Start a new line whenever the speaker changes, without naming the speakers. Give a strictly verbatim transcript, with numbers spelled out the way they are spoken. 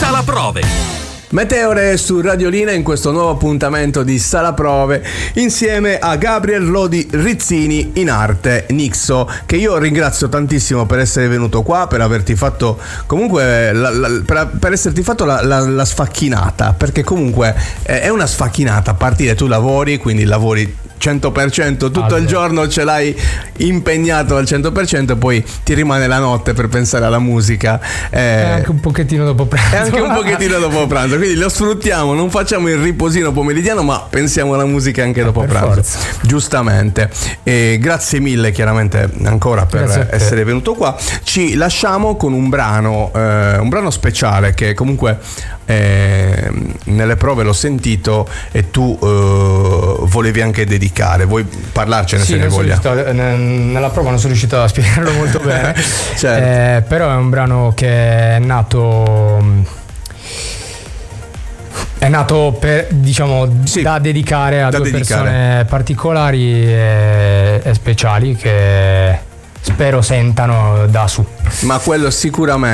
Sala Prove.
Meteore su Radiolina in questo nuovo appuntamento di Sala Prove insieme a Gabriel Lodi Rizzini in arte Nixo, che io ringrazio tantissimo per essere venuto qua, per averti fatto comunque la, la, per, per esserti fatto la, la, la sfacchinata, perché comunque è una sfacchinata a partire, tu lavori, quindi lavori cento per cento tutto allora. Il giorno ce l'hai impegnato al cento per cento, poi ti rimane la notte per pensare alla musica, eh,
e anche un pochettino dopo pranzo
e anche un pochettino dopo pranzo, quindi lo sfruttiamo, non facciamo il riposino pomeridiano ma pensiamo alla musica anche dopo
per
pranzo,
forza.
Giustamente. E grazie mille chiaramente ancora per essere venuto qua. Ci lasciamo con un brano eh, un brano speciale che comunque eh, nelle prove l'ho sentito e tu eh, volevi anche dedicare, vuoi parlarcene?
Sì,
se ne voglia.
riuscito, nella prova non sono riuscito a spiegarlo molto bene.
Certo.
eh, però è un brano che è nato è nato per, diciamo, sì, da dedicare a
da
due
dedicare.
persone particolari e, e speciali che spero sentano da su.
Ma quello sicuramente.